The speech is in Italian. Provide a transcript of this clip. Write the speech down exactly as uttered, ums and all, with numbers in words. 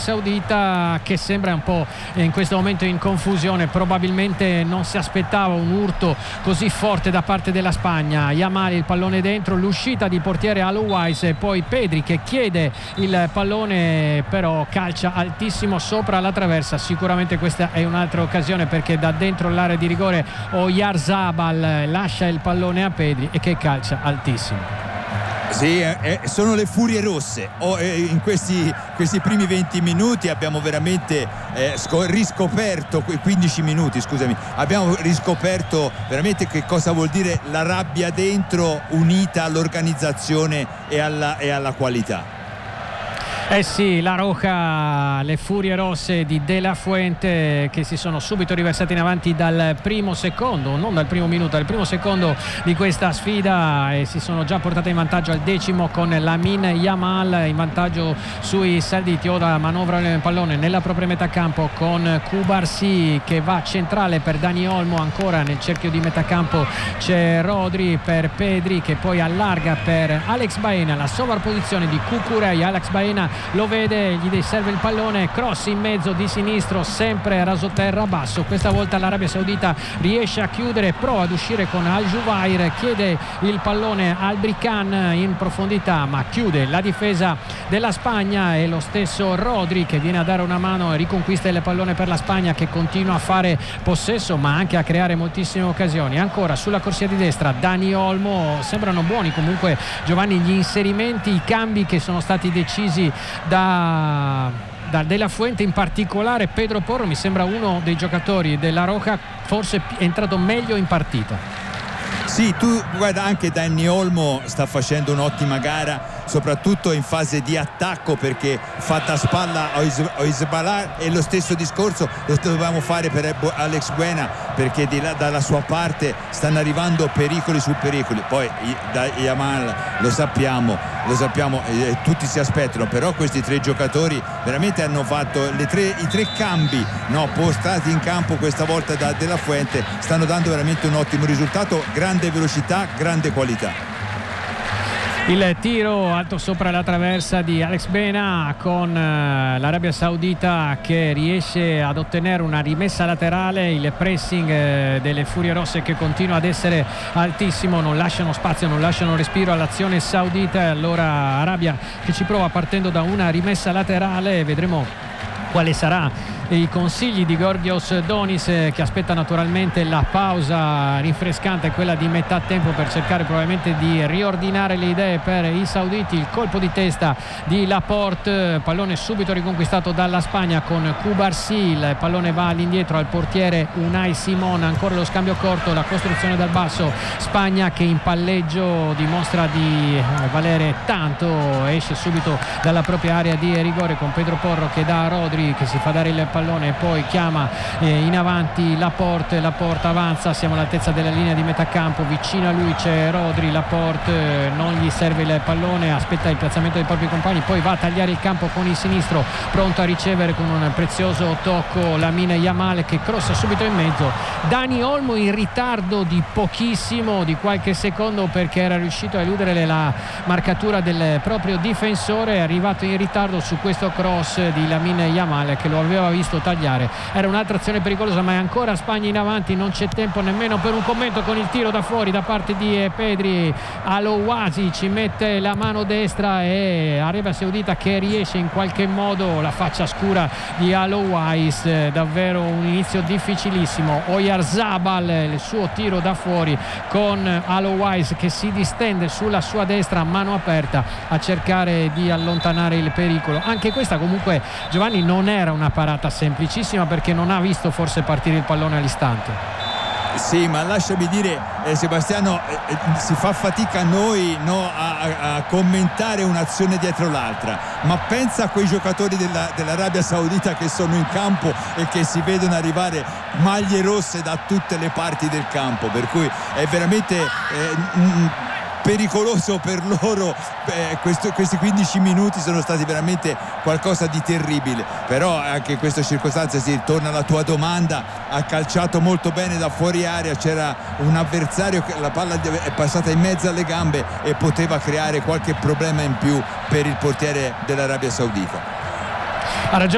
Saudita, che sembra un po' in questo momento in confusione. Probabilmente non si aspettava un urto così forte da parte della Spagna. Yamal, il pallone dentro, l'uscita di portiere Alois e poi Pedri che chiede il pallone, però calcia altissimo sopra la traversa. Sicuramente questa è un'altra occasione, perché da dentro l'area di rigore Oyarzabal lascia il pallone a Pedri e che calcia altissimo. Sì, eh, sono le furie rosse. Oh, eh, in questi, questi primi venti minuti abbiamo veramente eh, sco- riscoperto, quindici minuti scusami, abbiamo riscoperto veramente che cosa vuol dire la rabbia dentro unita all'organizzazione e alla, e alla qualità. Eh sì, la Roja, le furie rosse di De La Fuente, che si sono subito riversate in avanti dal primo secondo, non dal primo minuto, dal primo secondo di questa sfida, e si sono già portate in vantaggio al decimo con Lamine Yamal in vantaggio sui Sauditi. Ora manovra il pallone nella propria metà campo con Cubarsí che va centrale per Dani Olmo. Ancora nel cerchio di metà campo c'è Rodri per Pedri, che poi allarga per Alex Baena. La sovrapposizione di Cucurella, Alex Baena lo vede, gli serve il pallone, cross in mezzo di sinistro, sempre rasoterra basso. Questa volta l'Arabia Saudita riesce a chiudere, prova ad uscire con Al Jubair, chiede il pallone al Brican in profondità, ma chiude la difesa della Spagna. E lo stesso Rodri che viene a dare una mano e riconquista il pallone per la Spagna, che continua a fare possesso ma anche a creare moltissime occasioni. Ancora sulla corsia di destra Dani Olmo. Sembrano buoni comunque, Giovanni, gli inserimenti, i cambi che sono stati decisi da, da De La Fuente, in particolare Pedro Porro mi sembra uno dei giocatori della Roja forse è entrato meglio in partita. Sì, tu guarda, anche Dani Olmo sta facendo un'ottima gara, soprattutto in fase di attacco, perché fatta a spalla a Oyarzabal. E lo stesso discorso lo dobbiamo fare per Alex Baena, perché di là, dalla sua parte stanno arrivando pericoli su pericoli. Poi da Yamal lo sappiamo, lo sappiamo, eh, tutti si aspettano, però questi tre giocatori veramente hanno fatto le tre, i tre cambi no, postati in campo questa volta da De La Fuente, stanno dando veramente un ottimo risultato, grande velocità, grande qualità. Il tiro alto sopra la traversa di Alex Baena, con eh, l'Arabia Saudita che riesce ad ottenere una rimessa laterale. Il pressing eh, delle furie rosse che continua ad essere altissimo, non lasciano spazio, non lasciano respiro all'azione saudita. Allora Arabia che ci prova partendo da una rimessa laterale, vedremo quale sarà i consigli di Georgios Donis, che aspetta naturalmente la pausa rinfrescante, quella di metà tempo, per cercare probabilmente di riordinare le idee per i sauditi. Il colpo di testa di Laporte, pallone subito riconquistato dalla Spagna con Cubarsí, il pallone va all'indietro al portiere Unai Simon. Ancora lo scambio corto, la costruzione dal basso, Spagna che in palleggio dimostra di valere tanto, esce subito dalla propria area di rigore con Pedro Porro che dà a Rodri, che si fa dare il pallone e poi chiama eh, in avanti Laporte. Laporte avanza, siamo all'altezza della linea di metà campo, vicino a lui c'è Rodri. Laporte eh, non gli serve il pallone, aspetta il piazzamento dei propri compagni, poi va a tagliare il campo con il sinistro, pronto a ricevere con un prezioso tocco Lamine Yamal che crossa subito in mezzo. Dani Olmo in ritardo di pochissimo, di qualche secondo, perché era riuscito a eludere la marcatura del proprio difensore, è arrivato in ritardo su questo cross di Lamine Yamal che lo aveva visto tagliare. Era un'altra azione pericolosa, ma è ancora Spagna in avanti, non c'è tempo nemmeno per un commento con il tiro da fuori da parte di Pedri. Alouasi ci mette la mano destra e Arabia Saudita che riesce in qualche modo, la faccia scura di Alouais, davvero un inizio difficilissimo. Oyarzabal, il suo tiro da fuori con Alouais che si distende sulla sua destra a mano aperta a cercare di allontanare il pericolo. Anche questa comunque, Giovanni, non era una parata semplicissima, perché non ha visto forse partire il pallone all'istante. Sì, ma lasciami dire, eh, Sebastiano, eh, si fa fatica noi no, a, a commentare un'azione dietro l'altra, ma pensa a quei giocatori della, dell'Arabia Saudita che sono in campo e che si vedono arrivare maglie rosse da tutte le parti del campo, per cui è veramente eh, mh, pericoloso per loro. Eh, questo, questi quindici minuti sono stati veramente qualcosa di terribile, però anche in queste circostanze si torna alla tua domanda, ha calciato molto bene da fuori area, c'era un avversario che la palla è passata in mezzo alle gambe e poteva creare qualche problema in più per il portiere dell'Arabia Saudita. Ha ragione